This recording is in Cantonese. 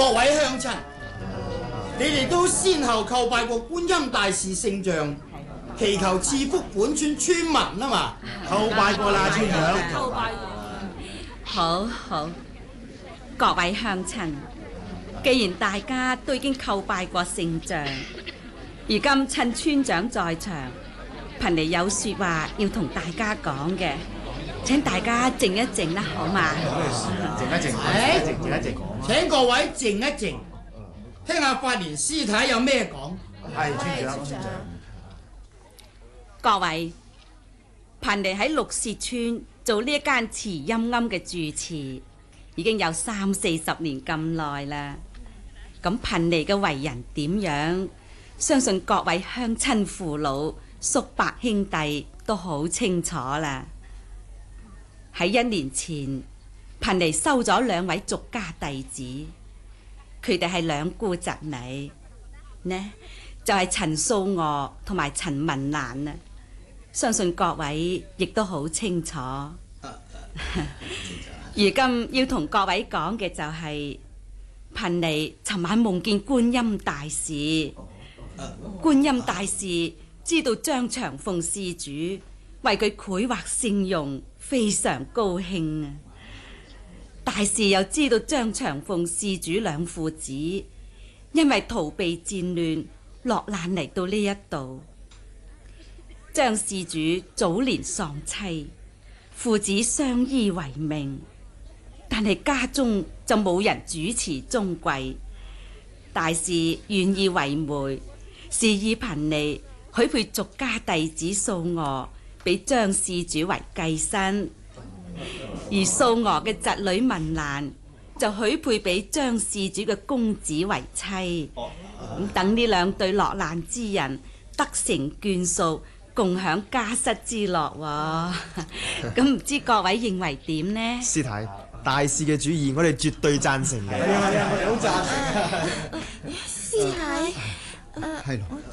各位鄉親，你哋都先後叩拜過觀音大士聖像，祈求賜福本村村民啊嘛。 叩拜過啦，村長。 叩拜過。 好好，各位鄉親，既然大家都已經叩拜過聖像，而今趁村長在場，貧尼有說話要同大家講嘅，請大家靜一靜啦，好嘛？ 靜一靜，靜一靜。 請各位靜一靜，聽下法蓮師太有咩講。 係村長。 各位，貧尼喺綠屑村做呢一間慈陰庵嘅住持，已經有30-40年咁耐啦。咁貧尼嘅為人點樣，相信各位鄉親父老、叔伯兄弟都好清楚啦。喺1年前，貧尼收咗2位俗家弟子，佢哋係2姑侄女，呢就係陳素娥同埋陳文蘭啊。相信各位亦都好清楚。如今要同各位講嘅就係貧尼尋晚夢見觀音大士，觀音大士知道張長鳳施主為佢繪畫聖容，非常高興啊！大士又知道張長鳳施主2父子因為逃避戰亂落難嚟到呢一度。張施主早年喪妻，父子相依為命，但係家中就冇人主持宗貴。大士願意為媒，示意貧尼許配俗家弟子素娥俾張施主為繼身，而素娥嘅侄女文蘭就許配俾張施主嘅公子為妻。咁等呢2對落難之人得成眷屬，共享家室之樂喎。咁唔知各位認為點呢？ 師太，大士嘅主意我哋絕對贊成嘅。 係啊，我哋好贊成。 師太， 係咯。